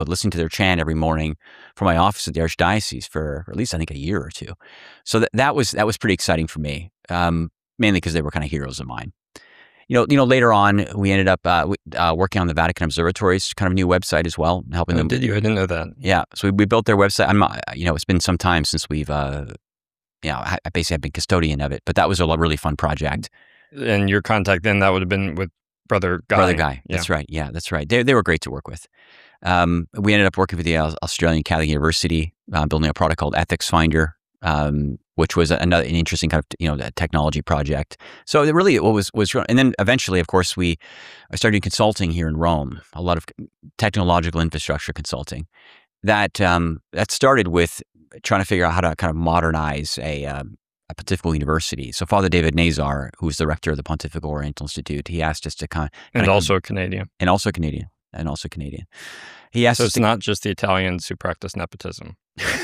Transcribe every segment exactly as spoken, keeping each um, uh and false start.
but listening to their chant every morning from my office at the Archdiocese for at least I think a year or two. So that that was that was pretty exciting for me, um, mainly because they were kind of heroes of mine. You know, you know. Later on, we ended up uh, uh, working on the Vatican Observatory's kind of new website as well, helping oh, them. Did you? I didn't know that. Yeah, so we, we built their website. I'm, uh, you know, it's been some time since we've, uh, you know, I, I basically have been custodian of it, but that was a really fun project. And your contact then, that would have been with Brother Guy. Brother Guy, yeah. that's right. Yeah, that's right. They they were great to work with. Um, we ended up working with the Australian Catholic University, uh, building a product called Ethics Finder, um, which was another an interesting kind of you know technology project. So it really what was was and then eventually, of course, we I started doing consulting here in Rome, a lot of technological infrastructure consulting. That um, that started with trying to figure out how to kind of modernize a um, a pontifical university. So Father David Nazar, who's the rector of the Pontifical Oriental Institute, he asked us to kind of and kind also of, a Canadian, and also Canadian, and also Canadian. He asked so us it's to, not just the Italians who practice nepotism.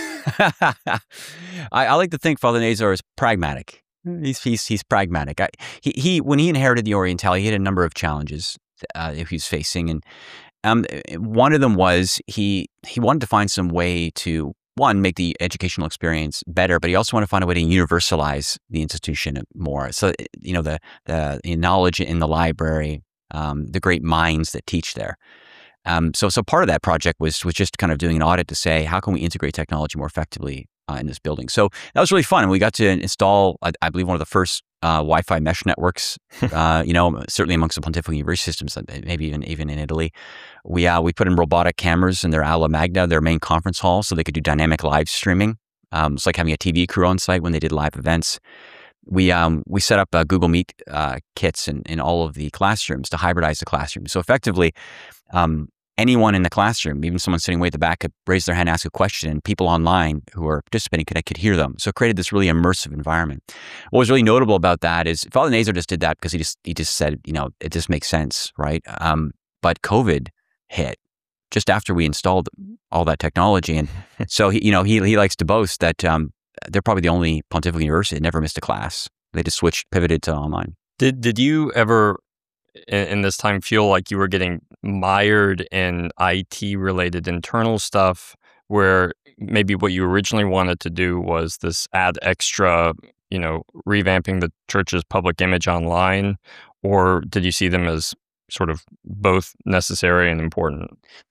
I, I like to think Father Nazar is pragmatic. He's he's he's pragmatic. I, he he when he inherited the Orientale, he had a number of challenges uh, he was facing, and um, one of them was he he wanted to find some way to one make the educational experience better, but he also wanted to find a way to universalize the institution more. So you know the the, the knowledge in the library, um, the great minds that teach there. Um, so, so part of that project was was just kind of doing an audit to say how can we integrate technology more effectively uh, in this building. So that was really fun, and we got to install, I, I believe, one of the first uh, Wi-Fi mesh networks. uh, you know, certainly amongst the Pontifical University systems, maybe even even in Italy. We uh, we put in robotic cameras in their Aula Magna, their main conference hall, so they could do dynamic live streaming. Um, it's like having a T V crew on site when they did live events. We um we set up uh, Google Meet uh, kits in, in all of the classrooms to hybridize the classroom. So effectively, um, anyone in the classroom, even someone sitting way at the back, could raise their hand, ask a question, and people online who are participating could, could hear them. So it created this really immersive environment. What was really notable about that is Father Nazar just did that because he just he just said, you know, it just makes sense, right? Um, but COVID hit just after we installed all that technology, and so he, you know, he he likes to boast that um, they're probably the only Pontifical University that never missed a class. They just switched, pivoted to online. Did did you ever in, in this time feel like you were getting mired in I T related internal stuff where maybe what you originally wanted to do was this add extra, you know, revamping the church's public image online, or did you see them as sort of both necessary and important?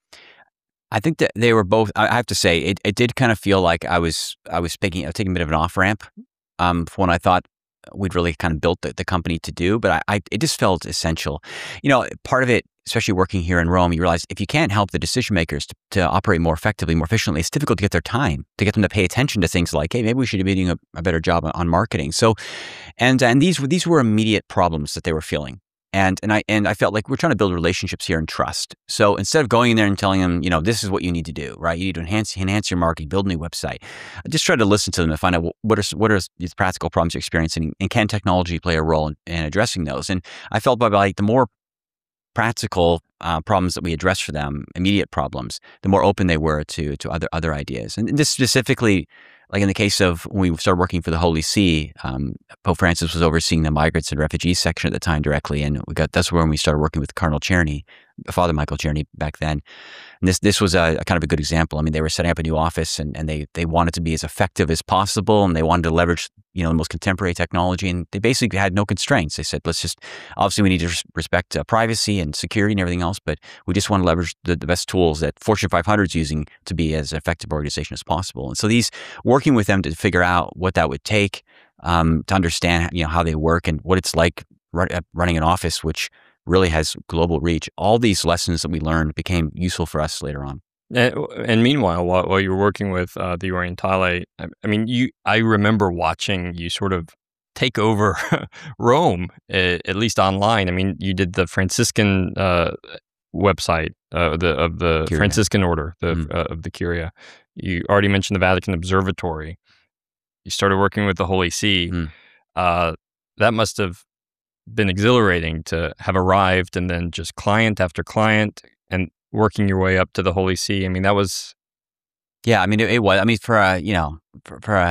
I think that they were both. I have to say, it, it did kind of feel like I was I was taking I was taking a bit of an off ramp um, for when I thought we'd really kind of built the, the company to do, but I, I it just felt essential. You know, part of it, especially working here in Rome, you realize if you can't help the decision makers to, to operate more effectively, more efficiently, it's difficult to get their time, to get them to pay attention to things like, hey, maybe we should be doing a, a better job on, on marketing. So, and and these were these were immediate problems that they were feeling. And and I and I felt like we're trying to build relationships here and trust. So instead of going in there and telling them, you know, this is what you need to do, right? You need to enhance enhance your marketing, build a new website. I just tried to listen to them and find out what are what are these practical problems you're experiencing, and can technology play a role in, in addressing those? And I felt by like the more practical uh, problems that we addressed for them, immediate problems, the more open they were to to other other ideas. And this specifically, like in the case of when we started working for the Holy See, um, Pope Francis was overseeing the migrants and refugees section at the time directly, and we got that's when we started working with Cardinal Czerny, Father Michael Czerny back then. And this this was a, a kind of a good example. I mean, they were setting up a new office, and, and they they wanted to be as effective as possible, and they wanted to leverage you know the most contemporary technology, and they basically had no constraints. They said, let's just obviously we need to respect uh, privacy and security and everything else, but we just want to leverage the, the best tools that Fortune five hundred is using to be as effective organization as possible. And so these working with them to figure out what that would take, um, to understand you know how they work and what it's like run, uh, running an office which really has global reach. All these lessons that we learned became useful for us later on. And, and meanwhile, while, while you were working with uh, the Orientale, I, I mean, you I remember watching you sort of take over Rome, uh, at least online. I mean, you did the Franciscan uh, website uh, the, of the Curia. Franciscan order the, Mm. uh, of the Curia. You already mentioned the Vatican Observatory. You started working with the Holy See. Mm. Uh, that must have been exhilarating to have arrived and then just client after client and working your way up to the Holy See. I mean, that was... Yeah, I mean, it, it was. I mean, for a, you know, for, for a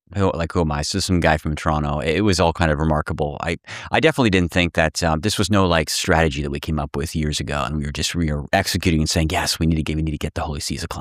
Who, like, who am I? So some guy from Toronto. It was all kind of remarkable. I, I definitely didn't think that um, this was no like strategy that we came up with years ago, and we were just we were executing and saying, yes, we need to get we need to get the Holy See as a client.